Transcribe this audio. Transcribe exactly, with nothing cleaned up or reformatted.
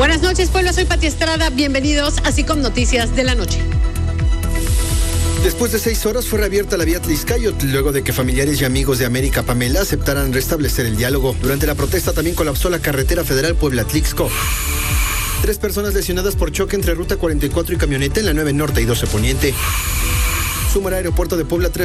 Buenas noches, pueblo, soy Pati Estrada, bienvenidos a SICOM Noticias de la Noche. Después de seis horas fue reabierta la vía Tliscayot, luego de que familiares y amigos de América Pamela aceptaran restablecer el diálogo. Durante la protesta también colapsó la carretera federal Puebla-Tlixco. Tres personas lesionadas por choque entre Ruta cuarenta y cuatro y camioneta en la nueve Norte y doce Poniente. Sumar Aeropuerto de Puebla, tres